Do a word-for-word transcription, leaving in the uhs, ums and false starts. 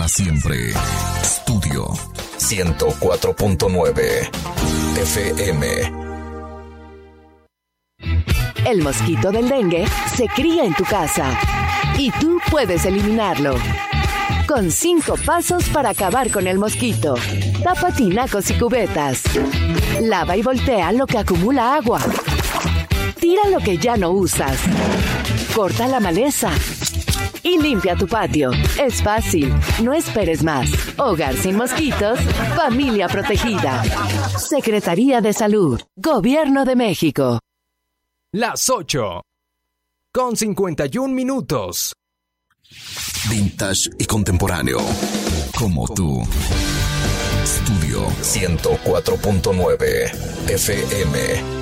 siempre. Estudio ciento cuatro punto nueve F M. El mosquito del dengue se cría en tu casa y tú puedes eliminarlo. Con cinco pasos para acabar con el mosquito. Tapa tinacos y cubetas. Lava y voltea lo que acumula agua. Tira lo que ya no usas. Corta la maleza. Y limpia tu patio. Es fácil. No esperes más. Hogar sin mosquitos. Familia protegida. Secretaría de Salud. Gobierno de México. Las ocho. Con cincuenta y un minutos. Vintage y contemporáneo. Como tú. Estudio ciento cuatro punto nueve F M.